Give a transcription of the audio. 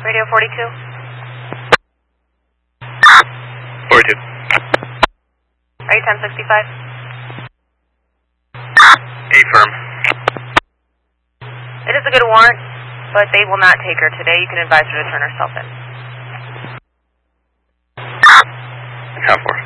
Radio 42. 42. Are you 1065? Affirm. It is a good warrant, but they will not take her today. You can advise her to turn herself in. 10-4.